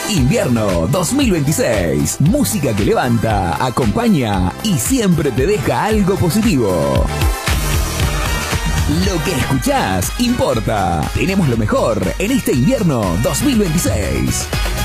Invierno 2026. Música que levanta, acompaña y siempre te deja algo positivo. Lo que escuchás importa. Tenemos lo mejor en este invierno 2026.